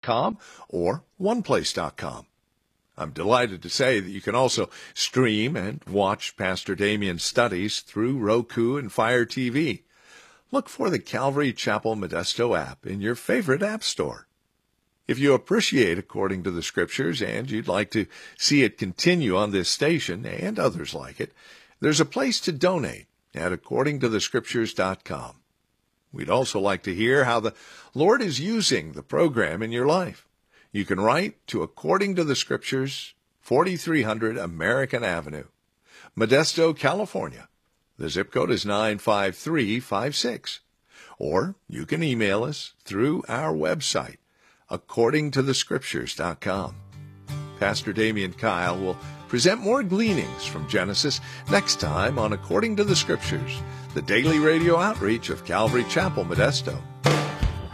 calvarychapelmodesto.com or oneplace.com. I'm delighted to say that you can also stream and watch Pastor Damien's studies through Roku and Fire TV. Look for the Calvary Chapel Modesto app in your favorite app store. If you appreciate According to the Scriptures and you'd like to see it continue on this station and others like it, there's a place to donate at accordingtothescriptures.com. We'd also like to hear how the Lord is using the program in your life. You can write to According to the Scriptures, 4300 American Avenue, Modesto, California. The zip code is 95356. Or you can email us through our website, accordingtothescriptures.com. Pastor Damien Kyle will present more gleanings from Genesis next time on According to the Scriptures, the daily radio outreach of Calvary Chapel, Modesto.